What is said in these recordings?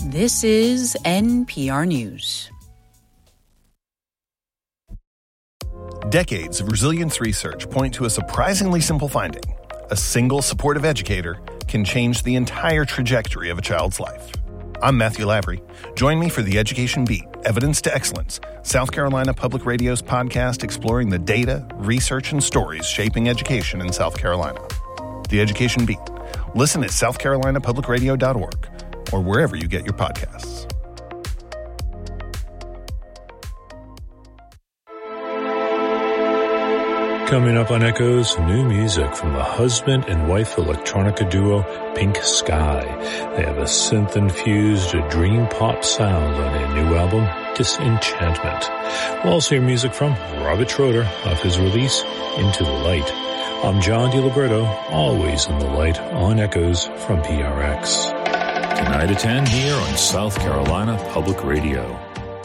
This is NPR News. Decades of resilience research point to a surprisingly simple finding. A single supportive educator can change the entire trajectory of a child's life. I'm Matthew Lavery. Join me for The Education Beat, Evidence to Excellence, South Carolina Public Radio's podcast exploring the data, research, and stories shaping education in South Carolina. The Education Beat. Listen at southcarolinapublicradio.org or wherever you get your podcasts. Coming up on Echoes, new music from the husband and wife electronica duo Pink Sky. They have a synth-infused dream pop sound on their new album, Disenchantment. We'll also hear music from Robert Schroeder off his release, Into the Light. I'm John DiLiberto, always in the light on Echoes from PRX. Tonight at 10 here on South Carolina Public Radio.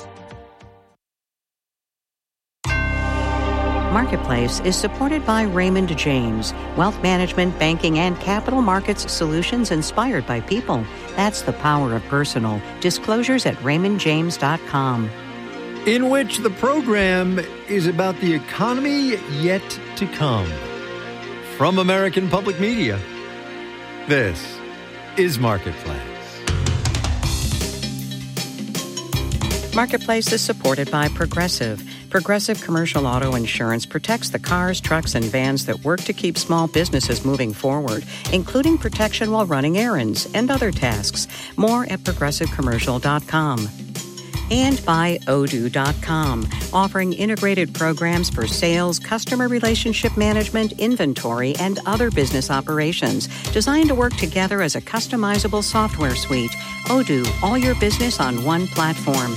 Marketplace is supported by Raymond James, wealth management, banking, and capital markets solutions inspired by people. That's the power of personal. Disclosures at raymondjames.com. In which the program is about the economy yet to come. From American Public Media, this is Marketplace. Marketplace is supported by Progressive. Progressive Commercial Auto Insurance protects the cars, trucks, and vans that work to keep small businesses moving forward, including protection while running errands and other tasks. More at progressivecommercial.com. And by Odoo.com, offering integrated programs for sales, customer relationship management, inventory, and other business operations, designed to work together as a customizable software suite. Odoo, all your business on one platform.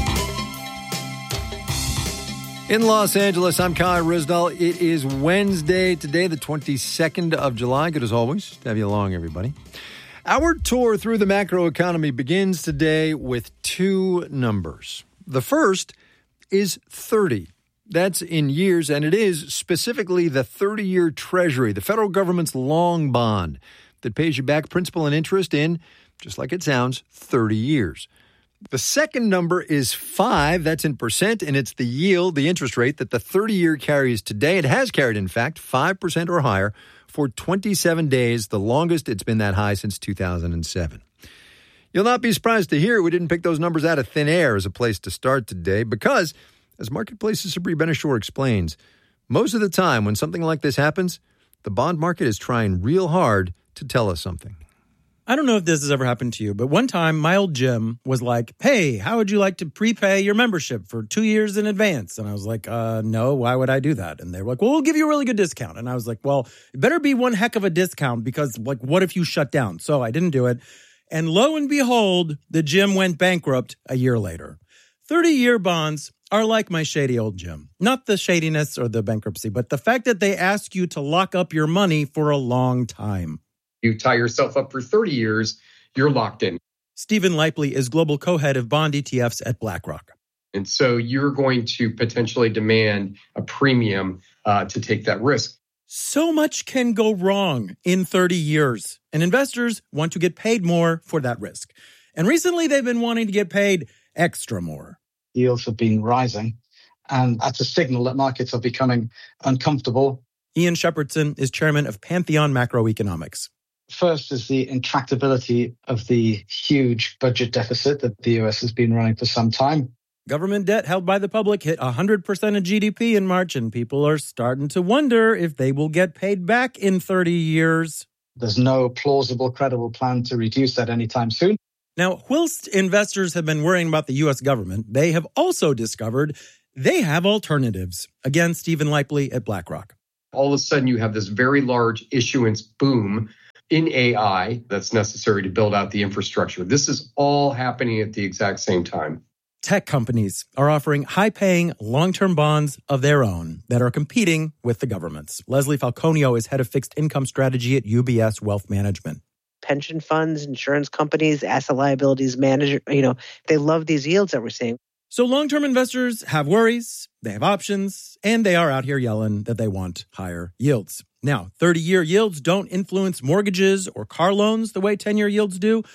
In Los Angeles, I'm Kai Ryssdal. It is Wednesday today, the 22nd of July. Good as always to have you along, everybody. Our tour through the macroeconomy begins today with two numbers. The first is 30. That's in years, and it is specifically the 30-year Treasury, the federal government's long bond that pays you back principal and interest in, just like it sounds, 30 years. The second number is 5. That's in percent, and it's the yield, the interest rate that the 30-year carries today. It has carried, in fact, 5% or higher for 27 days, the longest it's been that high since 2007. You'll not be surprised to hear we didn't pick those numbers out of thin air as a place to start today because, as Marketplace's Sabri Benishore explains, most of the time when something like this happens, the bond market is trying real hard to tell us something. I don't know if this has ever happened to you, but one time my old gym was like, hey, how would you like to prepay your membership for 2 years in advance? And I was like, no, why would I do that? And they were like, well, we'll give you a really good discount. And I was like, well, it better be one heck of a discount because, like, what if you shut down? So I didn't do it. And lo and behold, the gym went bankrupt a year later. 30-year bonds are like my shady old gym. Not the shadiness or the bankruptcy, but the fact that they ask you to lock up your money for a long time. You tie yourself up for 30 years, you're locked in. Stephen Leipley is global co-head of bond ETFs at BlackRock. And so you're going to potentially demand a premium to take that risk. So much can go wrong in 30 years, and investors want to get paid more for that risk. And recently they've been wanting to get paid extra more. Yields have been rising, and that's a signal that markets are becoming uncomfortable. Ian Shepherdson is chairman of Pantheon Macroeconomics. First is the intractability of the huge budget deficit that the U.S. has been running for some time. Government debt held by the public hit 100% of GDP in March, and people are starting to wonder if they will get paid back in 30 years. There's no plausible, credible plan to reduce that anytime soon. Now, whilst investors have been worrying about the U.S. government, they have also discovered they have alternatives. Again, Stephen Leipley at BlackRock. All of a sudden, you have this very large issuance boom in AI that's necessary to build out the infrastructure. This is all happening at the exact same time. Tech companies are offering high-paying, long-term bonds of their own that are competing with the government's. Leslie Falconio is head of fixed income strategy at UBS Wealth Management. Pension funds, insurance companies, asset liabilities manager, they love these yields that we're seeing. So long-term investors have worries, they have options, and they are out here yelling that they want higher yields. Now, 30-year yields don't influence mortgages or car loans the way 10-year yields do,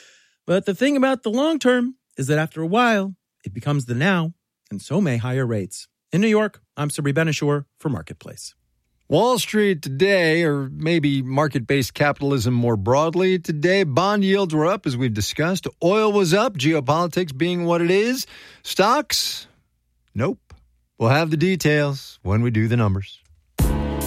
But the thing about the long term is that after a while, it becomes the now, and so may higher rates. In New York, I'm Sabri Benishore for Marketplace. Wall Street today, or maybe market-based capitalism more broadly today, bond yields were up, as we've discussed. Oil was up, geopolitics being what it is. Stocks? Nope. We'll have the details when we do the numbers.